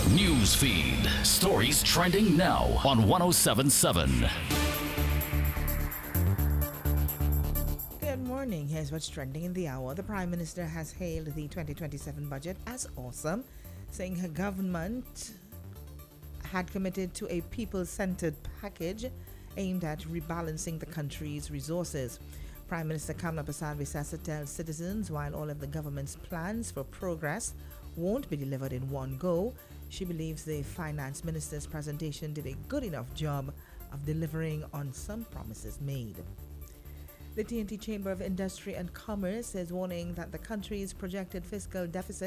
News feed. Stories trending now on 1077. Good morning. Here's what's trending in the hour. The Prime Minister has hailed the 2027 budget as awesome, saying her government had committed to a people-centered package aimed at rebalancing the country's resources. Prime Minister Kamla Persad-Bissessar tells citizens while all of the government's plans for progress won't be delivered in one go, she believes the finance minister's presentation did a good enough job of delivering on some promises made. The TNT Chamber of Industry and Commerce is warning that the country's projected fiscal deficit